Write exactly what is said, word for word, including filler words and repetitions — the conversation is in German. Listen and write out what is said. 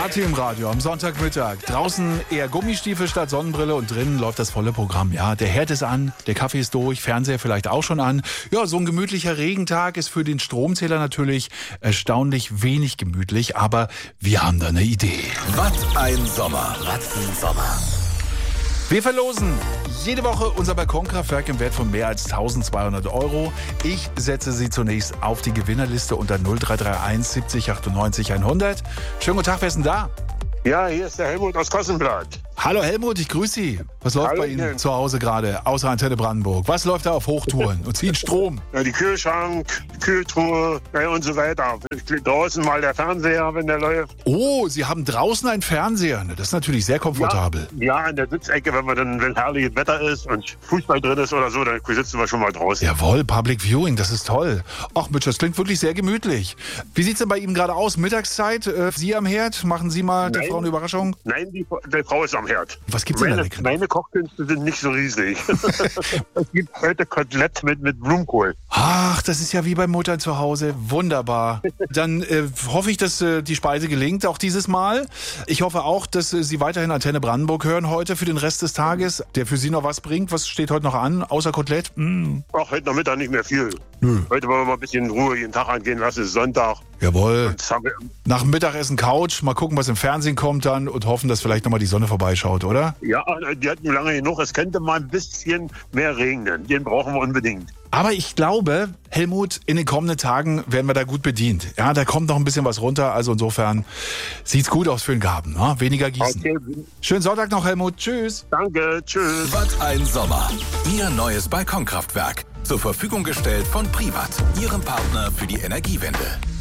Party im Radio am Sonntagmittag. Draußen eher Gummistiefel statt Sonnenbrille und drinnen läuft das volle Programm. Ja, der Herd ist an, der Kaffee ist durch, Fernseher vielleicht auch schon an. Ja, so ein gemütlicher Regentag ist für den Stromzähler natürlich erstaunlich wenig gemütlich, aber wir haben da eine Idee. Was ein Sommer. Was ein Sommer. Wir verlosen jede Woche unser Balkonkraftwerk im Wert von mehr als eintausendzweihundert Euro. Ich setze Sie zunächst auf die Gewinnerliste unter null drei drei eins siebzig achtundneunzig hundert. Schönen guten Tag, wer ist denn da? Ja, hier ist der Helmut aus Kossenblatt. Hallo Helmut, ich grüße Sie. Was läuft Hallo, bei Ihnen Jens. zu Hause gerade, außer Antenne Brandenburg? Was läuft da auf Hochtouren und zieht Strom? Ja, die Kühlschrank, die Kühltruhe ja, und so weiter. Draußen mal der Fernseher, wenn der läuft. Oh, Sie haben draußen einen Fernseher. Das ist natürlich sehr komfortabel. Ja, in der Sitzecke, wenn man dann, wenn herrliches Wetter ist und Fußball drin ist oder so, dann sitzen wir schon mal draußen. Jawohl, Public Viewing, das ist toll. Ach Mensch, das klingt wirklich sehr gemütlich. Wie sieht's denn bei Ihnen gerade aus? Mittagszeit? Äh, Sie am Herd? Machen Sie mal der Nein. Frau eine Überraschung? Nein, die, die Frau ist am Herd. Was gibt's denn da Meine, lecker? meine Kochkünste sind nicht so riesig. Es gibt heute Kotelett mit, mit Blumenkohl. Ach, das ist ja wie bei Mutter zu Hause. Wunderbar. Dann äh, hoffe ich, dass äh, die Speise gelingt, auch dieses Mal. Ich hoffe auch, dass äh, Sie weiterhin Antenne Brandenburg hören heute für den Rest des Tages, der für Sie noch was bringt. Was steht heute noch an, außer Kotelett? Mm. Ach, heute Nachmittag nicht mehr viel. Nö. Heute wollen wir mal ein bisschen in Ruhe jeden Tag angehen lassen. Es ist Sonntag. Jawohl. Das haben wir, Nach dem Mittagessen Couch, mal gucken, was im Fernsehen kommt dann und hoffen, dass vielleicht nochmal die Sonne vorbeischaut, oder? ja, die hatten lange genug. Es könnte mal ein bisschen mehr regnen. Den brauchen wir unbedingt. Aber ich glaube, Helmut, in den kommenden Tagen werden wir da gut bedient. Ja, da kommt noch ein bisschen was runter. Also insofern sieht's gut aus für den Gaben. Ne? Weniger gießen. Okay, Schönen Sonntag noch, Helmut. Tschüss. danke. Tschüss. Was ein Sommer. Ihr neues Balkonkraftwerk. Zur Verfügung gestellt von Privat, Ihrem Partner für die Energiewende.